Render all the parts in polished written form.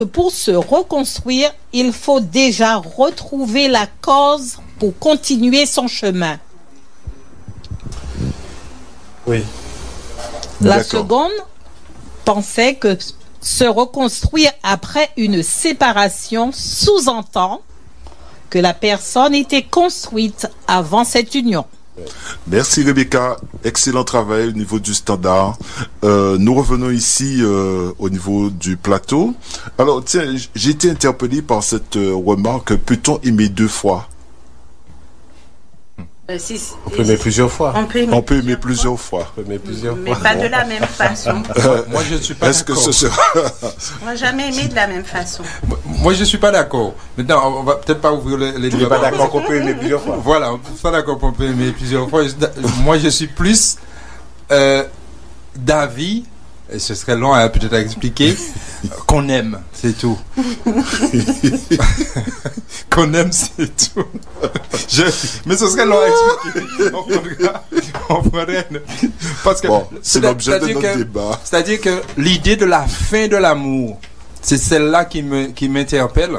Pour se reconstruire, il faut déjà retrouver la cause pour continuer son chemin. Oui. La seconde pensait que se reconstruire après une séparation sous-entend que la personne était construite avant cette union. Merci Rebecca, excellent travail au niveau du standard. Nous revenons ici au niveau du plateau. Alors tiens, j'ai été interpellé par cette remarque, peut-on aimer deux fois? On peut aimer plusieurs fois. On peut aimer plusieurs fois. On peut aimer plusieurs mais fois. pas de la même façon. Moi, je ne suis pas Est-ce que d'accord. ce sera... On n'a jamais aimé de la même façon. Moi, je ne suis pas d'accord. Maintenant, on va peut-être pas ouvrir les Tu n'es pas d'accord qu'on peut aimer plusieurs fois. Voilà, on n'est pas d'accord qu'on peut aimer plusieurs fois. Moi, je suis plus d'avis, et ce serait long peut-être à expliquer, qu'on aime, c'est tout. Qu'on aime, c'est tout. Mais ce serait long à expliquer. On prendrait parce que Bon, c'est l'objet de notre débat. C'est-à-dire que l'idée de la fin de l'amour, c'est celle-là qui m'interpelle.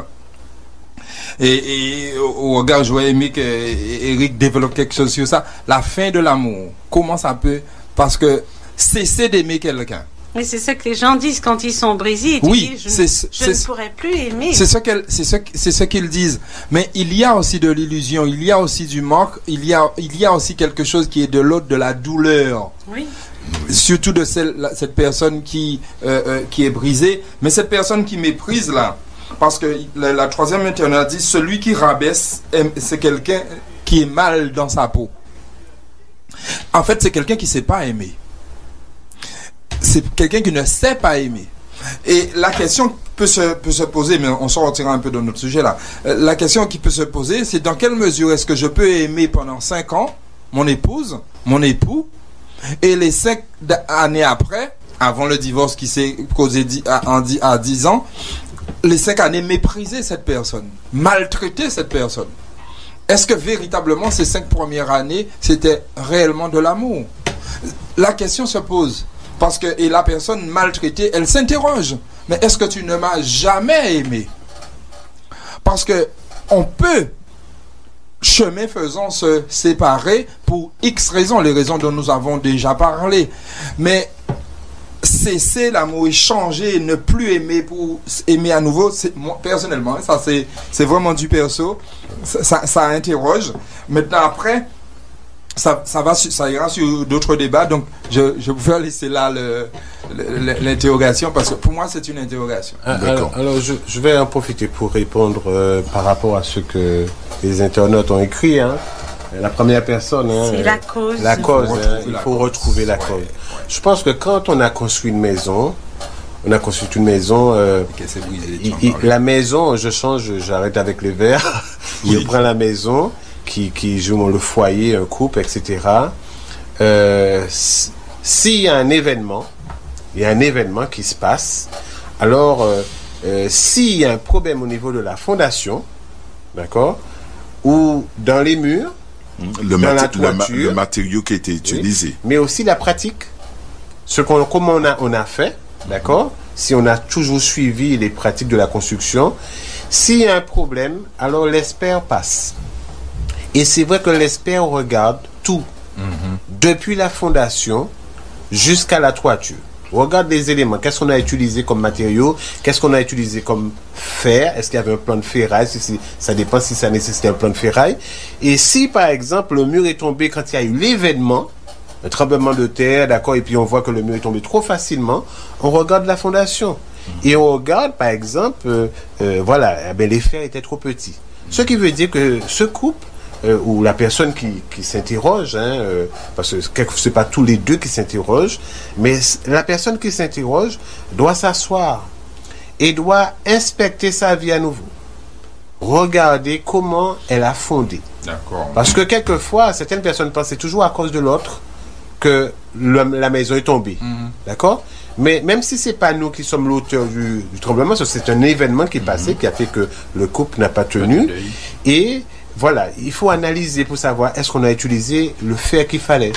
Et au regard, j'aurais aimé qu'Éric développe quelque chose sur ça. La fin de l'amour, comment ça peut... Parce que cesser d'aimer quelqu'un. Mais c'est ce que les gens disent quand ils sont brisés. Oui, je ne pourrais plus aimer. C'est ce qu'ils disent. Mais il y a aussi de l'illusion, il y a aussi du manque, il y a aussi quelque chose qui est de l'autre, de la douleur. Oui. Surtout de cette personne qui est brisée. Mais cette personne qui méprise là, parce que la troisième internat dit, celui qui rabaisse, c'est quelqu'un qui est mal dans sa peau. En fait, c'est quelqu'un qui ne sait pas aimer. C'est quelqu'un qui ne sait pas aimer. Et la question peut se poser, mais on sortira un peu de notre sujet là. La question qui peut se poser, c'est dans quelle mesure est-ce que je peux aimer pendant 5 ans mon épouse, mon époux, et les 5 années après, avant le divorce qui s'est causé à 10 ans, les 5 années mépriser cette personne, maltraiter cette personne. Est-ce que véritablement ces 5 premières années, c'était réellement de l'amour? La question se pose. Parce que et la personne maltraitée, elle s'interroge. Mais est-ce que tu ne m'as jamais aimé? Parce que on peut, chemin faisant, se séparer pour X raisons, les raisons dont nous avons déjà parlé. Mais cesser l'amour et changer, ne plus aimer pour aimer à nouveau, moi, personnellement, ça c'est vraiment du perso, ça interroge. Maintenant après, ça ira sur d'autres débats, donc je vous vais laisser là l'interrogation, parce que pour moi c'est une interrogation. Alors je vais en profiter pour répondre par rapport à ce que les internautes ont écrit. La première personne, c'est la cause. La cause, il faut retrouver la cause. Je pense que quand on a construit une maison, la maison, j'arrête avec les verres, je prends la maison qui joue le foyer, un couple, etc. S'il y a un événement qui se passe, alors s'il y a un problème au niveau de la fondation, d'accord, ou dans les murs, la toiture, le matériau qui a été utilisé, oui, mais aussi la pratique, comment on a fait, d'accord, si on a toujours suivi les pratiques de la construction, s'il y a un problème, alors l'expert passe. Et c'est vrai que l'expert regarde tout, depuis la fondation jusqu'à la toiture. On regarde les éléments, qu'est-ce qu'on a utilisé comme matériaux, qu'est-ce qu'on a utilisé comme fer, est-ce qu'il y avait un plan de ferraille, ça dépend si ça nécessitait un plan de ferraille. Et si par exemple le mur est tombé quand il y a eu l'événement, un tremblement de terre, d'accord, et puis on voit que le mur est tombé trop facilement, on regarde la fondation. Et on regarde par exemple, les fers étaient trop petits. Ce qui veut dire que ce couple, ou la personne qui s'interroge, parce que c'est pas tous les deux qui s'interrogent, mais la personne qui s'interroge doit s'asseoir et doit inspecter sa vie à nouveau. Regarder comment elle a fondé. D'accord. Parce que quelquefois, certaines personnes pensent que c'est toujours à cause de l'autre que la maison est tombée. D'accord? Mais même si c'est pas nous qui sommes l'auteur du tremblement, c'est un événement qui est passé, qui a fait que le couple n'a pas tenu. Et voilà, il faut analyser pour savoir est-ce qu'on a utilisé le fer qu'il fallait.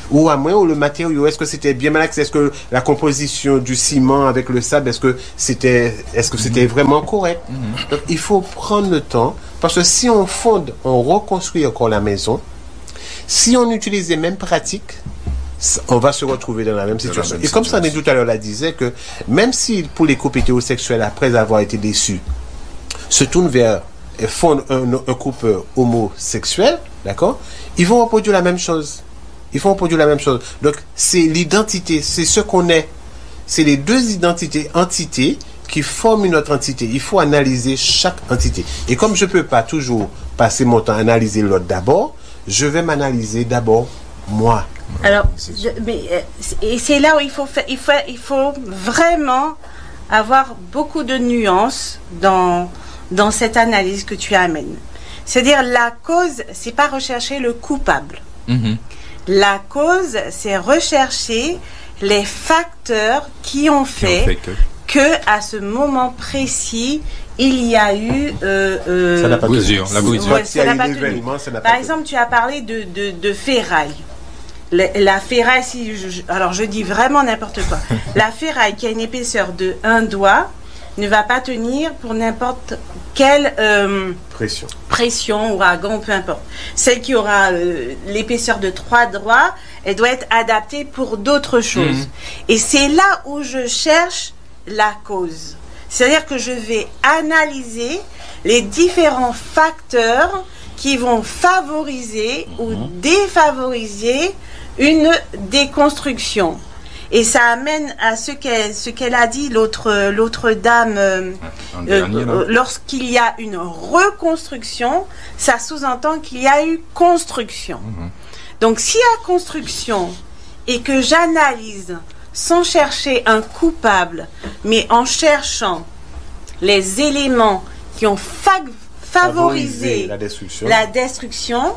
ou à moins, ou le matériau, est-ce que c'était bien malaxé, est-ce que la composition du ciment avec le sable, est-ce que c'était vraiment correct? Donc il faut prendre le temps, parce que si on fonde, on reconstruit encore la maison, si on utilise les mêmes pratiques, on va se retrouver dans la même situation. Et comme Sandrine tout à l'heure la disait, que même si pour les couples hétérosexuels, après avoir été déçus, se tournent vers fondent un couple homosexuel, d'accord, ils vont reproduire la même chose. Donc, c'est l'identité, c'est ce qu'on est. C'est les deux entités qui forment une autre entité. Il faut analyser chaque entité. Et comme je ne peux pas toujours passer mon temps à analyser l'autre d'abord, je vais m'analyser d'abord moi. Alors, et c'est là où il faut vraiment avoir beaucoup de nuances dans cette analyse que tu amènes. C'est-à-dire, la cause, c'est pas rechercher le coupable. La cause, c'est rechercher les facteurs qui ont fait que à ce moment précis, il y a eu ça n'a pas brisure. Par exemple, tu as parlé de ferraille. La ferraille, alors je dis vraiment n'importe quoi. La ferraille qui a une épaisseur de 1 doigt ne va pas tenir pour n'importe quelle pression, ouragan, peu importe. Celle qui aura l'épaisseur de 3 doigts, elle doit être adaptée pour d'autres choses. Et c'est là où je cherche la cause. C'est-à-dire que je vais analyser les différents facteurs qui vont favoriser ou défavoriser une déconstruction. Et ça amène à ce qu'elle a dit, l'autre dame, lorsqu'il y a une reconstruction, ça sous-entend qu'il y a eu construction. Donc s'il y a construction et que j'analyse sans chercher un coupable, mais en cherchant les éléments qui ont favorisé la destruction,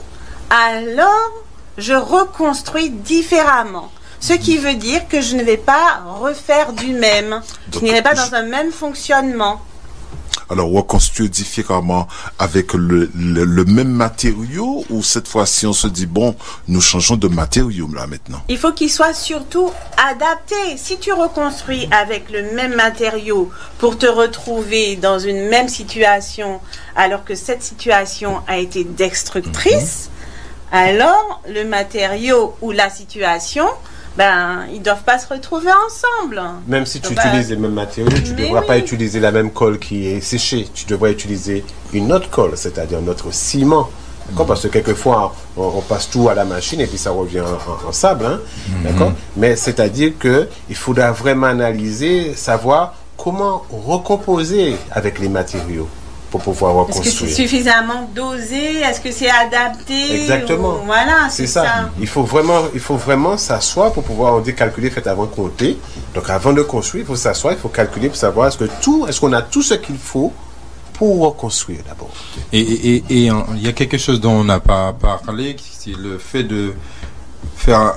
alors je reconstruis différemment. Ce qui veut dire que je ne vais pas refaire du même. Je n'irai pas dans un même fonctionnement. Alors, reconstruire différemment avec le même matériau, ou cette fois-ci on se dit, bon, nous changeons de matériau là maintenant? Il faut qu'il soit surtout adapté. Si tu reconstruis avec le même matériau pour te retrouver dans une même situation, alors que cette situation a été destructrice, alors le matériau ou la situation, ils doivent pas se retrouver ensemble. Même si tu utilises les mêmes matériaux, tu ne devras pas utiliser la même colle qui est séchée. Tu devrais utiliser une autre colle, c'est-à-dire notre ciment. D'accord? Parce que quelquefois, on passe tout à la machine et puis ça revient en sable. D'accord? Mais c'est-à-dire qu'il faudra vraiment analyser, savoir comment recomposer avec les matériaux pour pouvoir reconstruire. Est-ce que c'est suffisamment dosé? Est-ce que c'est adapté? Exactement. Voilà, c'est ça. Il faut vraiment s'asseoir pour pouvoir calculer, fait avant de compter. Donc avant de construire, il faut s'asseoir, il faut calculer pour savoir est-ce qu'on a tout ce qu'il faut pour reconstruire d'abord. Et il y a quelque chose dont on n'a pas parlé, c'est le fait de faire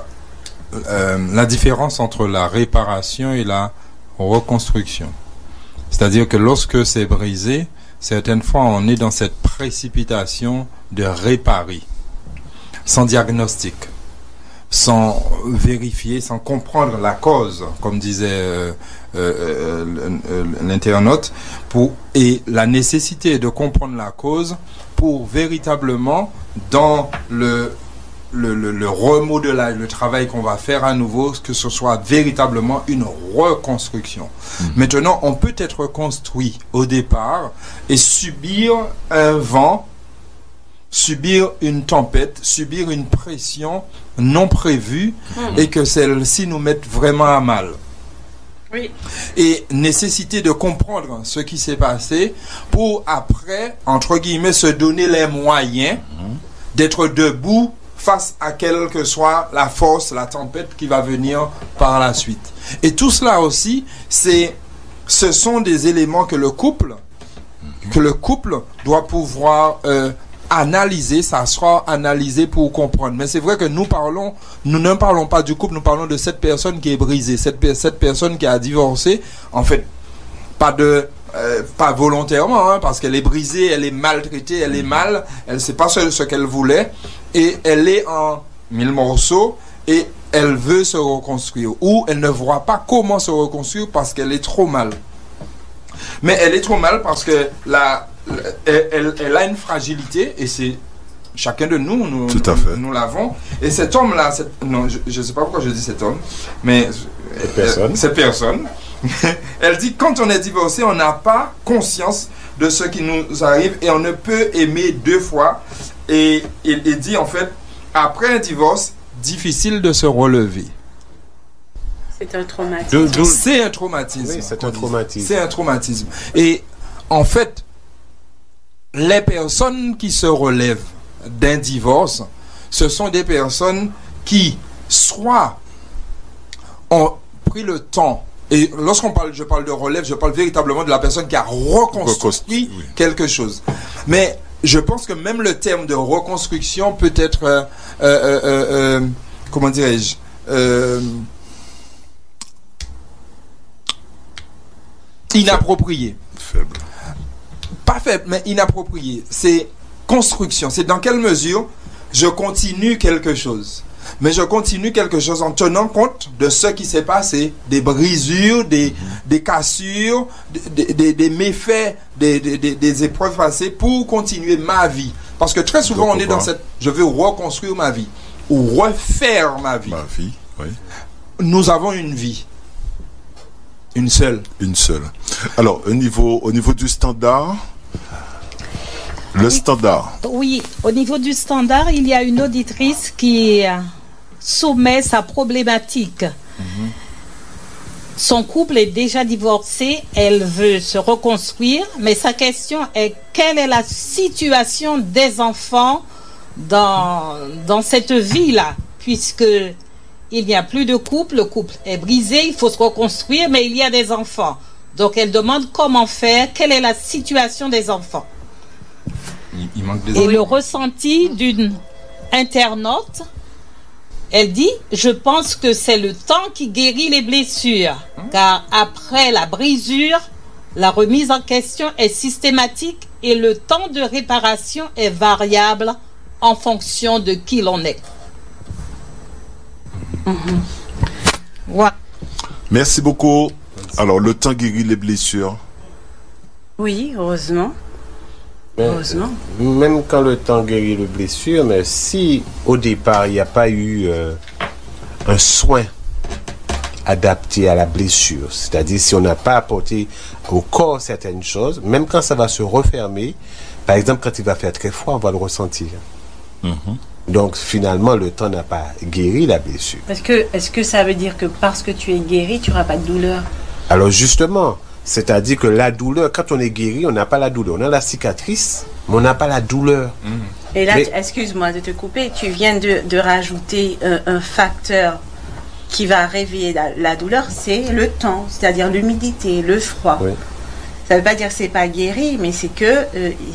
la différence entre la réparation et la reconstruction. C'est-à-dire que lorsque c'est brisé, certaines fois, on est dans cette précipitation de réparer, sans diagnostic, sans vérifier, sans comprendre la cause, comme disait l'internaute, et la nécessité de comprendre la cause pour véritablement, dans le remodelage, le travail qu'on va faire à nouveau, que ce soit véritablement une reconstruction. Maintenant, on peut être construit au départ et subir un vent, subir une tempête, subir une pression non prévue et que celle-ci nous mette vraiment à mal. Oui. Et nécessité de comprendre ce qui s'est passé pour après, entre guillemets, se donner les moyens d'être debout face à quelle que soit la force, la tempête qui va venir par la suite. Et tout cela aussi, ce sont des éléments que le couple doit pouvoir analyser, s'asseoir, analyser pour comprendre. Mais c'est vrai que nous ne parlons pas du couple, nous parlons de cette personne qui est brisée, cette personne qui a divorcé, en fait, pas volontairement, parce qu'elle est brisée, elle est maltraitée, elle est mal, elle ne sait pas ce qu'elle voulait, et elle est en 1000 morceaux, et elle veut se reconstruire ou elle ne voit pas comment se reconstruire parce qu'elle est trop mal. Mais elle est trop mal parce que elle a une fragilité et c'est chacun de nous, nous l'avons. Et cet homme-là, non, je ne sais pas pourquoi je dis cet homme, mais cette personne, elle dit quand on est divorcé, on n'a pas conscience de ce qui nous arrive et on ne peut aimer deux fois. Et il dit en fait, après un divorce, difficile de se relever. C'est un traumatisme. C'est un traumatisme. Oui, c'est un traumatisme. C'est un traumatisme. Et en fait, les personnes qui se relèvent d'un divorce, ce sont des personnes qui soit ont pris le temps. Et lorsqu'on parle, je parle de relève, je parle véritablement de la personne qui a reconstruit quelque chose. Mais je pense que même le terme de reconstruction peut être, comment dirais-je, inapproprié. Faible. Pas faible, mais inapproprié. C'est construction. C'est dans quelle mesure je continue quelque chose. Mais je continue quelque chose en tenant compte de ce qui s'est passé, des brisures, des cassures, des méfaits, des épreuves passées pour continuer ma vie. Parce que très souvent, on est dans cette... Je veux reconstruire ma vie ou refaire ma vie. Ma vie, oui. Nous avons une vie. Une seule. Une seule. Alors, au niveau du standard... Le standard. Oui, au niveau du standard, il y a une auditrice qui soumet sa problématique. Son couple est déjà divorcé, elle veut se reconstruire, mais sa question est quelle est la situation des enfants dans cette vie-là, puisque il n'y a plus de couple, le couple est brisé, il faut se reconstruire, mais il y a des enfants. Donc elle demande comment faire, quelle est la situation des enfants. Il manque des Et le ressenti d'une internaute, elle dit « Je pense que c'est le temps qui guérit les blessures, car après la brisure, la remise en question est systématique et le temps de réparation est variable en fonction de qui l'on est. » Ouais. Merci beaucoup. Alors, le temps guérit les blessures. Oui, heureusement. Heureusement. Même quand le temps guérit les blessures, mais si au départ il n'y a pas eu un soin adapté à la blessure, c'est-à-dire si on n'a pas apporté au corps certaines choses, même quand ça va se refermer, par exemple quand il va faire très froid, on va le ressentir. Donc finalement le temps n'a pas guéri la blessure. Est-ce que ça veut dire que parce que tu es guéri, tu n'auras pas de douleur? Alors justement, c'est-à-dire que la douleur, quand on est guéri, on n'a pas la douleur. On a la cicatrice, mais on n'a pas la douleur. Et là, excuse-moi de te couper, tu viens de rajouter un facteur qui va réveiller la douleur, c'est le temps, c'est-à-dire l'humidité, le froid. Oui. Ça ne veut pas dire que ce n'est pas guéri, mais c'est que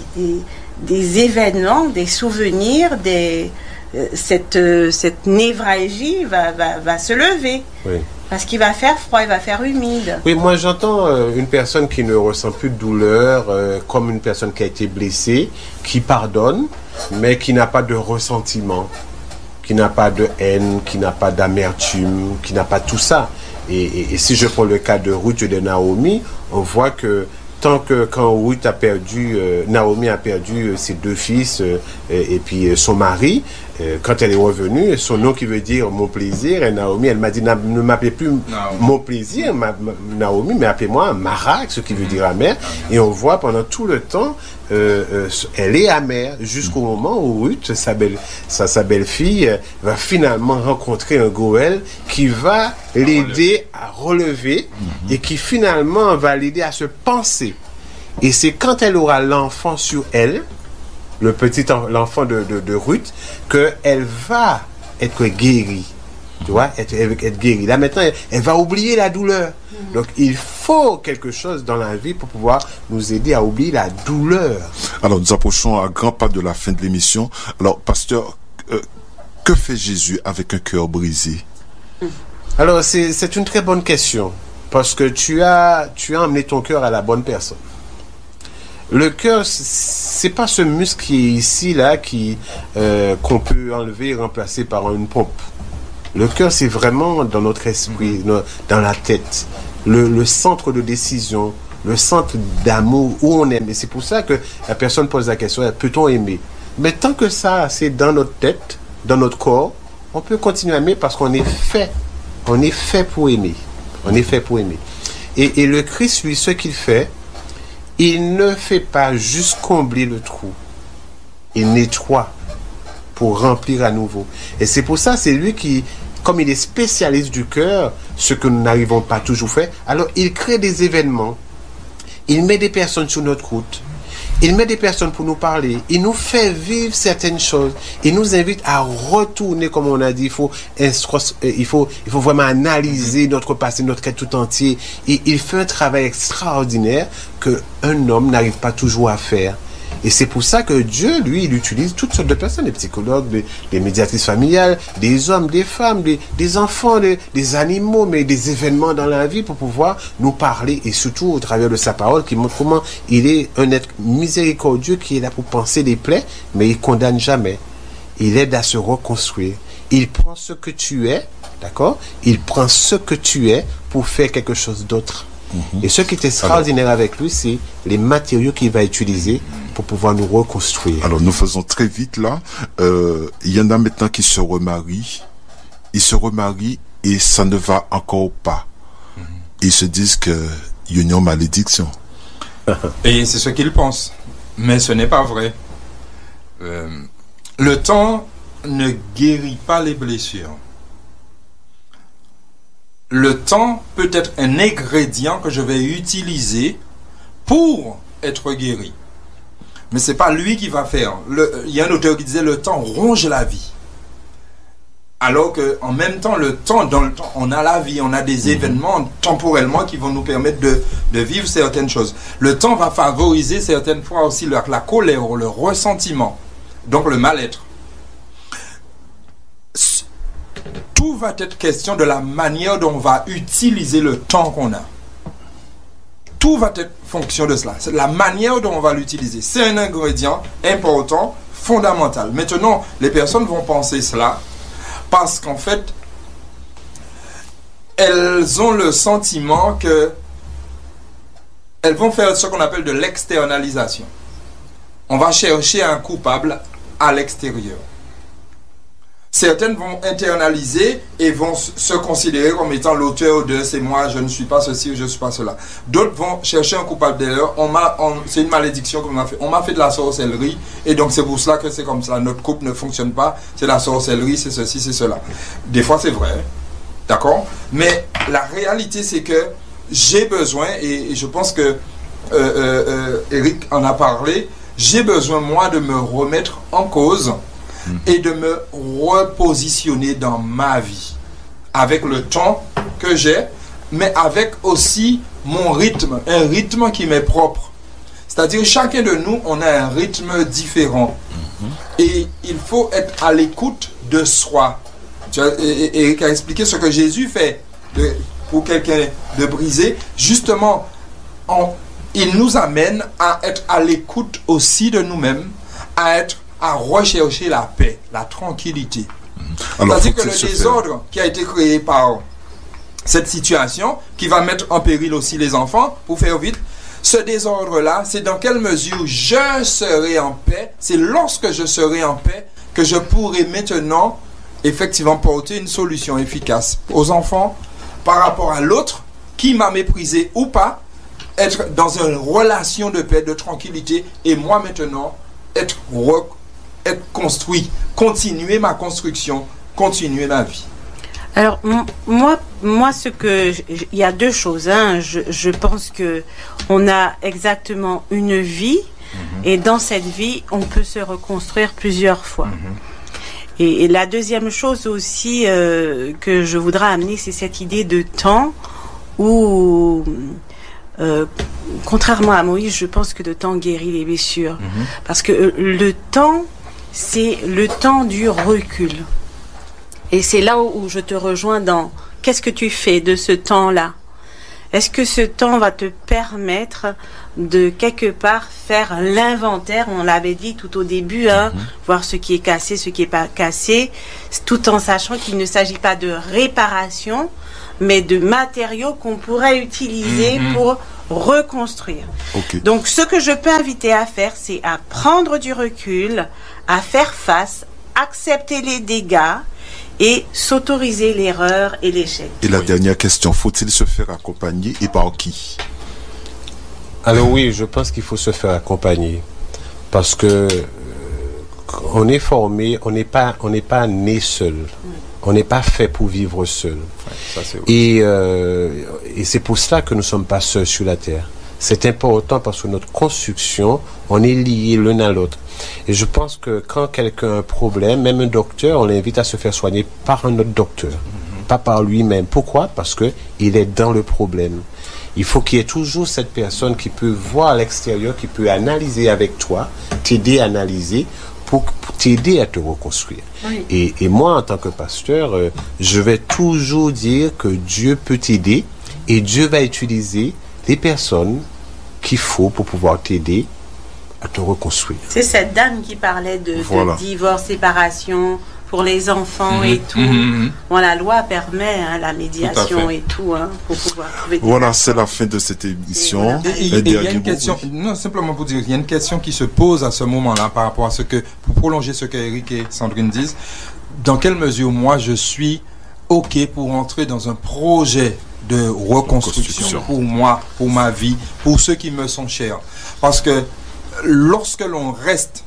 des événements, des souvenirs, cette névralgie va se lever. Oui. Parce qu'il va faire froid, il va faire humide. Oui, moi j'entends une personne qui ne ressent plus de douleur, comme une personne qui a été blessée, qui pardonne, mais qui n'a pas de ressentiment, qui n'a pas de haine, qui n'a pas d'amertume, qui n'a pas tout ça. Et si je prends le cas de Ruth et de Naomi, on voit que quand Ruth a perdu, Naomi a perdu ses deux fils et puis son mari, quand elle est revenue, son nom qui veut dire mon plaisir, et Naomi, elle m'a dit ne m'appelez plus mon plaisir, Naomi, mais appelez-moi Mara, ce qui veut dire amère. Et on voit pendant tout le temps, elle est amère jusqu'au moment où Ruth, sa belle-fille, va finalement rencontrer un Goël qui va l'aider à relever et qui finalement va l'aider à se penser. Et c'est quand elle aura l'enfant sur elle, l'enfant de Ruth, qu'elle va être guérie. Tu vois, être guérie. Là, maintenant, elle va oublier la douleur. Donc, il faut quelque chose dans la vie pour pouvoir nous aider à oublier la douleur. Alors, nous approchons à grands pas de la fin de l'émission. Alors, pasteur, que fait Jésus avec un cœur brisé? Alors, c'est une très bonne question. Parce que tu as emmené ton cœur à la bonne personne. Le cœur, c'est pas ce muscle qui est ici, là, qu'on peut enlever et remplacer par une pompe. Le cœur, c'est vraiment dans notre esprit, dans la tête, le centre de décision, le centre d'amour où on aime. Et c'est pour ça que la personne pose la question, peut-on aimer? Mais tant que ça, c'est dans notre tête, dans notre corps, on peut continuer à aimer parce qu'on est fait. On est fait pour aimer. On est fait pour aimer. Et le Christ, lui, ce qu'il fait, il ne fait pas juste combler le trou. Il nettoie pour remplir à nouveau. Et c'est pour ça, c'est lui qui, comme il est spécialiste du cœur, ce que nous n'arrivons pas toujours faire, alors il crée des événements. Il met des personnes sur notre route. Il met des personnes pour nous parler. Il nous fait vivre certaines choses. Il nous invite à retourner, comme on a dit. Il faut vraiment analyser notre passé, notre être tout entier. Et il fait un travail extraordinaire qu'un homme n'arrive pas toujours à faire. Et c'est pour ça que Dieu, lui, il utilise toutes sortes de personnes, des psychologues, des médiatrices familiales, des hommes, des femmes, des enfants, des animaux, mais des événements dans la vie pour pouvoir nous parler, et surtout au travers de sa parole qui montre comment il est un être miséricordieux qui est là pour penser les plaies, mais il condamne jamais. Il aide à se reconstruire. Il prend ce que tu es, d'accord? Il prend ce que tu es pour faire quelque chose d'autre. Et ce qui est extraordinaire avec lui, c'est les matériaux qu'il va utiliser pour pouvoir nous reconstruire. Alors, nous faisons très vite là. Il y en a maintenant qui se remarient. Ils se remarient et ça ne va encore pas. Ils se disent que union malédiction. Et c'est ce qu'ils pensent. Mais ce n'est pas vrai. Le temps ne guérit pas les blessures. Le temps peut être un ingrédient que je vais utiliser pour être guéri. Mais ce n'est pas lui qui va faire. Il y a un auteur qui disait le temps ronge la vie. Alors qu'en même temps, dans le temps, on a la vie, on a des événements temporellement qui vont nous permettre de vivre certaines choses. Le temps va favoriser certaines fois aussi la colère ou le ressentiment, donc le mal-être. Tout va être question de la manière dont on va utiliser le temps qu'on a. Tout va être fonction de cela. C'est la manière dont on va l'utiliser. C'est un ingrédient important, fondamental. Maintenant, les personnes vont penser cela parce qu'en fait, elles ont le sentiment que elles vont faire ce qu'on appelle de l'externalisation. On va chercher un coupable à l'extérieur. Certaines vont internaliser et vont se considérer comme étant l'auteur de « c'est moi, je ne suis pas ceci ou je ne suis pas cela ». D'autres vont chercher un coupable d'ailleurs. C'est une malédiction qu'on m'a fait. On m'a fait de la sorcellerie et donc c'est pour cela que c'est comme ça. Notre couple ne fonctionne pas. C'est la sorcellerie, c'est ceci, c'est cela. Des fois c'est vrai, d'accord? Mais la réalité c'est que j'ai besoin, et je pense que Eric en a parlé, j'ai besoin moi de me remettre en cause et de me repositionner dans ma vie avec le temps que j'ai, mais avec aussi mon rythme, un rythme qui m'est propre. C'est-à-dire chacun de nous, on a un rythme différent et il faut être à l'écoute de soi. Eric a expliqué ce que Jésus fait pour quelqu'un de brisé. Justement, il nous amène à être à l'écoute aussi de nous-mêmes, à rechercher la paix, la tranquillité. C'est-à-dire que le désordre qui a été créé par cette situation, qui va mettre en péril aussi les enfants, pour faire vite, ce désordre-là, c'est dans quelle mesure je serai en paix, c'est lorsque je serai en paix que je pourrai maintenant effectivement porter une solution efficace aux enfants par rapport à l'autre qui m'a méprisé ou pas, être dans une relation de paix, de tranquillité, et moi maintenant être construit, continuer ma construction, continuer ma vie. Alors moi il y a deux choses. Je pense que on a exactement une vie et dans cette vie on peut se reconstruire plusieurs fois. Et la deuxième chose aussi que je voudrais amener, c'est cette idée de temps où contrairement à Moïse, je pense que le temps guérit les blessures. Parce que le temps, c'est le temps du recul. Et c'est là où je te rejoins dans qu'est-ce que tu fais de ce temps-là. est-ce que ce temps va te permettre de quelque part faire l'inventaire, on l'avait dit tout au début, voir ce qui est cassé, ce qui n'est pas cassé, tout en sachant qu'il ne s'agit pas de réparation, mais de matériaux qu'on pourrait utiliser pour reconstruire. Okay. Donc ce que je peux inviter à faire, c'est à prendre du recul, à faire face, accepter les dégâts et s'autoriser l'erreur et l'échec. Et la dernière question, faut-il se faire accompagner et par qui? Alors oui, je pense qu'il faut se faire accompagner parce que on est formé, on n'est pas né seul. On n'est pas fait pour vivre seul. Ça, c'est et c'est pour cela que nous ne sommes pas seuls sur la terre. C'est important parce que notre construction, on est liés l'un à l'autre. Et je pense que quand quelqu'un a un problème, même un docteur, on l'invite à se faire soigner par un autre docteur, pas par lui-même. Pourquoi? Parce que il est dans le problème. Il faut qu'il y ait toujours cette personne qui peut voir à l'extérieur, qui peut analyser avec toi, t'aider à analyser, pour t'aider à te reconstruire. Oui. Et moi, en tant que pasteur, je vais toujours dire que Dieu peut t'aider et Dieu va utiliser les personnes qu'il faut pour pouvoir t'aider à te reconstruire. C'est cette dame qui parlait de divorce, séparation pour les enfants et tout. Bon, la loi permet la médiation et tout pour pouvoir trouver des Voilà, c'est la fin de cette émission. Il y a une question, non, simplement pour dire, il y a une question qui se pose à ce moment-là par rapport à ce que, pour prolonger ce qu'Éric et Sandrine disent, dans quelle mesure moi je suis OK pour entrer dans un projet de reconstruction pour moi, pour ma vie, pour ceux qui me sont chers. Parce que lorsque l'on reste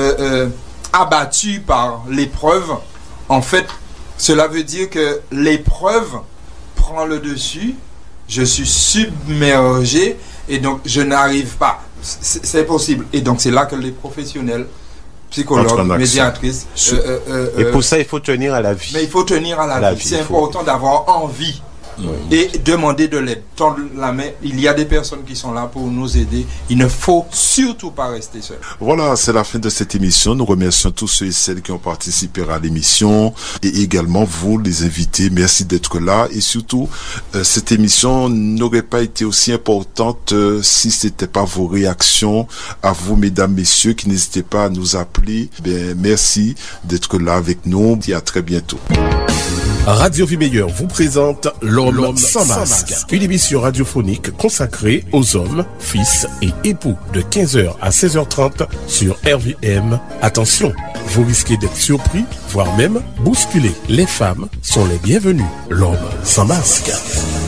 abattu par l'épreuve, en fait, cela veut dire que l'épreuve prend le dessus, je suis submergé et donc je n'arrive pas. C'est possible. Et donc c'est là que les professionnels, psychologues, médiatrices... et pour ça, il faut tenir à la vie. Mais il faut tenir à la vie. C'est important d'avoir envie. Et demander de l'aide, tendre la main. Il y a des personnes qui sont là pour nous aider. Il ne faut surtout pas rester seul. Voilà, c'est la fin de cette émission. Nous remercions tous ceux et celles qui ont participé à l'émission et également vous, les invités. Merci d'être là et surtout, cette émission n'aurait pas été aussi importante si c'était pas vos réactions à vous, mesdames, messieurs, qui n'hésitez pas à nous appeler. Merci d'être là avec nous et à très bientôt. Radio Vie Meilleure vous présente L'Homme sans masque, une émission radiophonique consacrée aux hommes, fils et époux de 15h à 16h30 sur RVM. Attention, vous risquez d'être surpris, voire même bousculés. Les femmes sont les bienvenues. L'Homme sans masque.